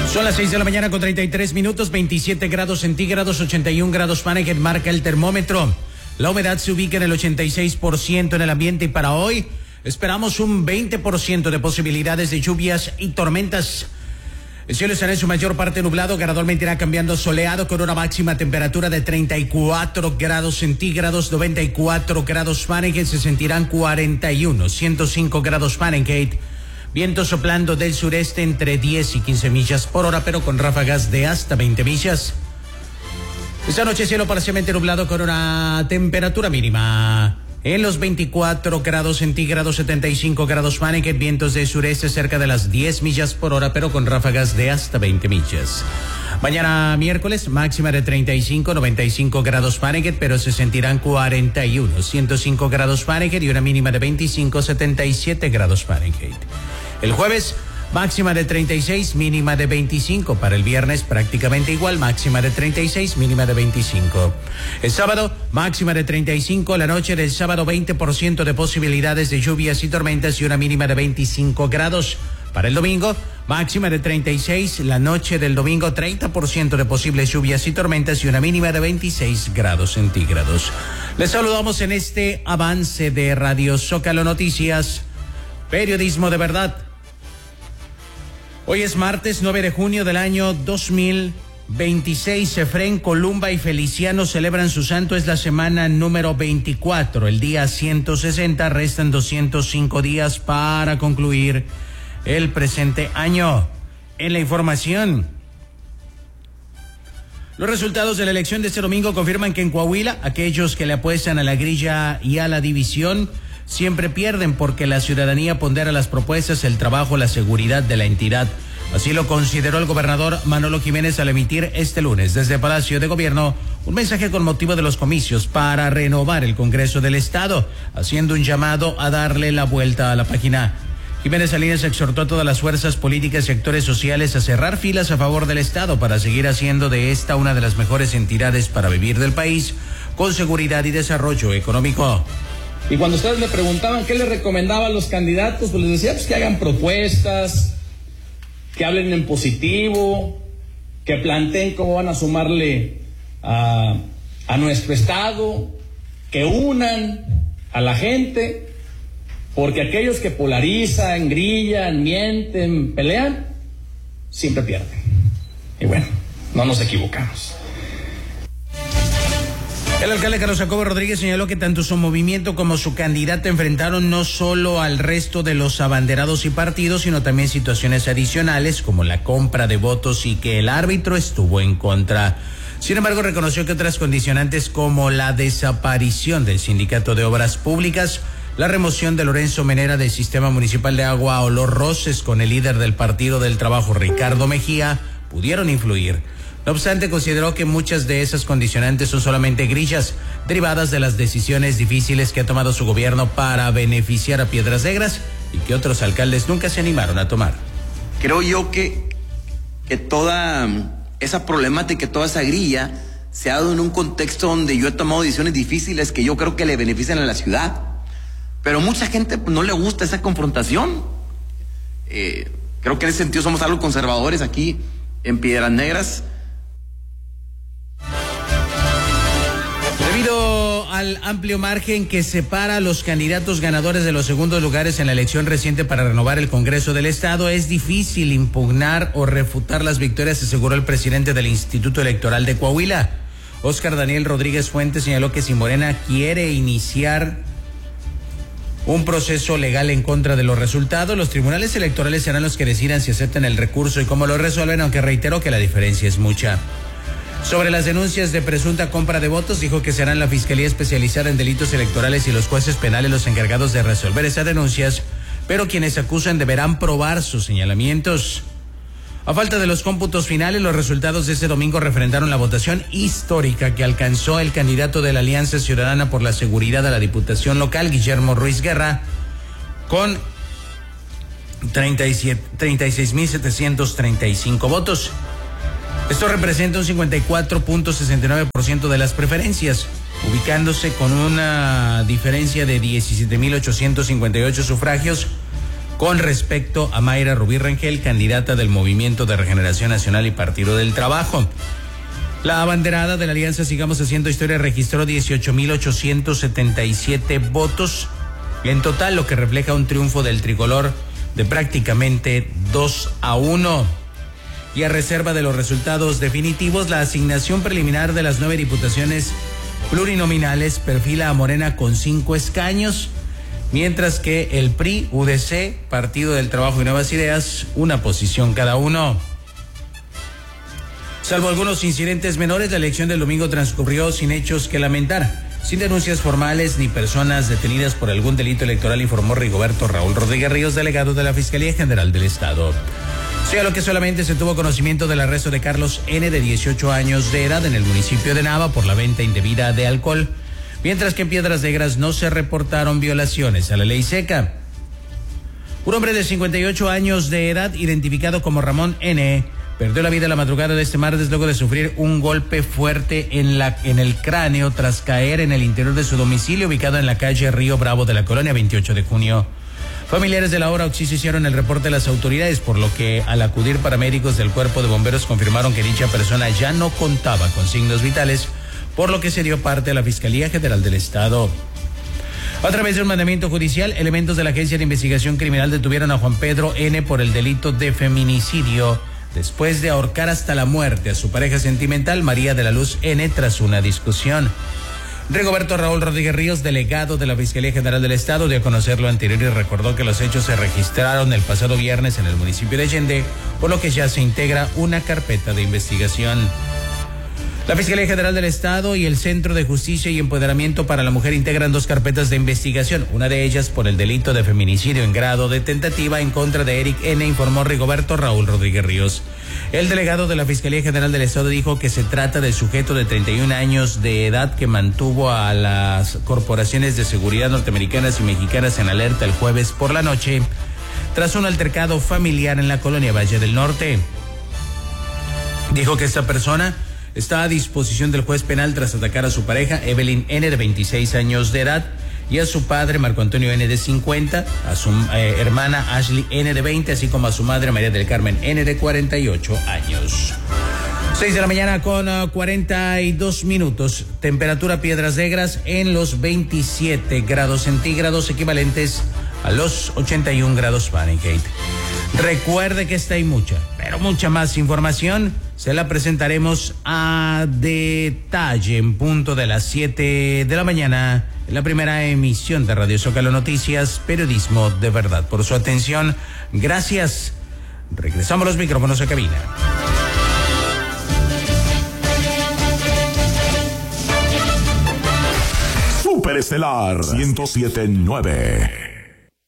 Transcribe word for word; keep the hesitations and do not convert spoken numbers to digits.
Son las seis de la mañana con treinta y tres minutos, veintisiete grados centígrados, ochenta y un grados Fahrenheit marca el termómetro. La humedad se ubica en el ochenta y seis por ciento en el ambiente y para hoy esperamos un veinte por ciento de posibilidades de lluvias y tormentas. El cielo estará en su mayor parte nublado, gradualmente irá cambiando soleado con una máxima temperatura de treinta y cuatro grados centígrados, noventa y cuatro grados Fahrenheit, se sentirán cuarenta y uno, ciento cinco grados Fahrenheit. Viento soplando del sureste entre diez y quince millas por hora, pero con ráfagas de hasta veinte millas. Esta noche cielo parcialmente nublado con una temperatura mínima en los veinticuatro grados centígrados, setenta y cinco grados Fahrenheit, vientos de sureste cerca de las diez millas por hora, pero con ráfagas de hasta veinte millas. Mañana miércoles, máxima de treinta y cinco, noventa y cinco grados Fahrenheit, pero se sentirán cuarenta y uno, ciento cinco grados Fahrenheit y una mínima de veinticinco, setenta y siete grados Fahrenheit. El jueves, máxima de treinta y seis, mínima de veinticinco. Para el viernes, prácticamente igual, máxima de treinta y seis, mínima de veinticinco. El sábado, máxima de treinta y cinco. La noche del sábado, veinte por ciento de posibilidades de lluvias y tormentas y una mínima de veinticinco grados. Para el domingo, máxima de treinta y seis. La noche del domingo, treinta por ciento de posibles lluvias y tormentas y una mínima de veintiséis grados centígrados. Les saludamos en este avance de Radio Zócalo Noticias, periodismo de verdad. Hoy es martes nueve de junio del año dos mil veintiséis. Efrén, Columba y Feliciano celebran su santo. Es la semana número veinticuatro, el día ciento sesenta. Restan doscientos cinco días para concluir el presente año. En la información, los resultados de la elección de este domingo confirman que en Coahuila, aquellos que le apuestan a la grilla y a la división siempre pierden porque la ciudadanía pondera las propuestas, el trabajo, la seguridad de la entidad. Así lo consideró el gobernador Manolo Jiménez al emitir este lunes desde Palacio de Gobierno un mensaje con motivo de los comicios para renovar el Congreso del Estado, haciendo un llamado a darle la vuelta a la página. Jiménez Salinas exhortó a todas las fuerzas políticas y actores sociales a cerrar filas a favor del Estado para seguir haciendo de esta una de las mejores entidades para vivir del país con seguridad y desarrollo económico. Y cuando ustedes me preguntaban qué les recomendaba a los candidatos, pues les decía pues que hagan propuestas, que hablen en positivo, que planteen cómo van a sumarle a, a nuestro estado, que unan a la gente, porque aquellos que polarizan, grillan, mienten, pelean, siempre pierden. Y bueno, no nos equivocamos. El alcalde Carlos Jacobo Rodríguez señaló que tanto su movimiento como su candidata enfrentaron no solo al resto de los abanderados y partidos, sino también situaciones adicionales como la compra de votos y que el árbitro estuvo en contra. Sin embargo, reconoció que otras condicionantes como la desaparición del Sindicato de Obras Públicas, la remoción de Lorenzo Menera del Sistema Municipal de Agua o los roces con el líder del Partido del Trabajo, Ricardo Mejía, pudieron influir. No obstante, consideró que muchas de esas condicionantes son solamente grillas derivadas de las decisiones difíciles que ha tomado su gobierno para beneficiar a Piedras Negras y que otros alcaldes nunca se animaron a tomar. Creo yo que, que toda esa problemática, toda esa grilla se ha dado en un contexto donde yo he tomado decisiones difíciles que yo creo que le benefician a la ciudad. Pero mucha gente pues, no le gusta esa confrontación. Eh, creo que en ese sentido somos algo conservadores aquí en Piedras Negras. Debido al amplio margen que separa a los candidatos ganadores de los segundos lugares en la elección reciente para renovar el Congreso del Estado, es difícil impugnar o refutar las victorias, aseguró el presidente del Instituto Electoral de Coahuila. Óscar Daniel Rodríguez Fuentes señaló que si Morena quiere iniciar un proceso legal en contra de los resultados, los tribunales electorales serán los que decidan si aceptan el recurso y cómo lo resuelven, aunque reiteró que la diferencia es mucha. Sobre las denuncias de presunta compra de votos, dijo que serán la Fiscalía Especializada en Delitos Electorales y los jueces penales los encargados de resolver esas denuncias, pero quienes acusan deberán probar sus señalamientos. A falta de los cómputos finales, los resultados de este domingo refrendaron la votación histórica que alcanzó el candidato de la Alianza Ciudadana por la Seguridad a la Diputación Local, Guillermo Ruiz Guerra, con treinta y seis mil setecientos treinta y cinco votos. Esto representa un cincuenta y cuatro punto sesenta y nueve por ciento de las preferencias, ubicándose con una diferencia de diecisiete mil ochocientos cincuenta y ocho sufragios con respecto a Mayra Rubí Rangel, candidata del Movimiento de Regeneración Nacional y Partido del Trabajo. La abanderada de la Alianza Sigamos Haciendo Historia registró dieciocho mil ochocientos setenta y siete votos en total, lo que refleja un triunfo del tricolor de prácticamente dos a uno. Y a reserva de los resultados definitivos, la asignación preliminar de las nueve diputaciones plurinominales perfila a Morena con cinco escaños, mientras que el P R I, U D C, Partido del Trabajo y Nuevas Ideas, una posición cada uno. Salvo algunos incidentes menores, la elección del domingo transcurrió sin hechos que lamentar, sin denuncias formales ni personas detenidas por algún delito electoral, informó Rigoberto Raúl Rodríguez Ríos, delegado de la Fiscalía General del Estado. Sea lo que solamente se tuvo conocimiento del arresto de Carlos N., de dieciocho años de edad, en el municipio de Nava por la venta indebida de alcohol, mientras que en Piedras Negras no se reportaron violaciones a la ley seca. Un hombre de cincuenta y ocho años de edad, identificado como Ramón N., perdió la vida la madrugada de este martes luego de sufrir un golpe fuerte en, la, en el cráneo tras caer en el interior de su domicilio ubicado en la calle Río Bravo de la colonia veintiocho de junio. Familiares de la hora Oxis hicieron el reporte de las autoridades, por lo que al acudir paramédicos del cuerpo de bomberos confirmaron que dicha persona ya no contaba con signos vitales, por lo que se dio parte a la Fiscalía General del Estado. A través de un mandamiento judicial, elementos de la Agencia de Investigación Criminal detuvieron a Juan Pedro N. por el delito de feminicidio, después de ahorcar hasta la muerte a su pareja sentimental, María de la Luz N., tras una discusión. Rigoberto Raúl Rodríguez Ríos, delegado de la Fiscalía General del Estado, dio a conocer lo anterior y recordó que los hechos se registraron el pasado viernes en el municipio de Allende, por lo que ya se integra una carpeta de investigación. La Fiscalía General del Estado y el Centro de Justicia y Empoderamiento para la Mujer integran dos carpetas de investigación, una de ellas por el delito de feminicidio en grado de tentativa en contra de Eric N., informó Rigoberto Raúl Rodríguez Ríos. El delegado de la Fiscalía General del Estado dijo que se trata del sujeto de treinta y un años de edad que mantuvo a las corporaciones de seguridad norteamericanas y mexicanas en alerta el jueves por la noche, tras un altercado familiar en la colonia Valle del Norte. Dijo que esta persona está a disposición del juez penal tras atacar a su pareja, Evelyn N., de veintiséis años de edad, y a su padre, Marco Antonio N., de cincuenta, a su eh, hermana Ashley N., de veinte, así como a su madre, María del Carmen N., de cuarenta y ocho años. seis de la mañana con uh, cuarenta y dos minutos. Temperatura Piedras Negras en los veintisiete grados centígrados, equivalentes a los ochenta y un grados Fahrenheit. Recuerde que esta y mucha, pero mucha más información se la presentaremos a detalle en punto de las siete de la mañana en la primera emisión de Radio Zócalo Noticias, periodismo de verdad. Por su atención, gracias. Regresamos los micrófonos a cabina. Superestelar ciento siete punto nueve.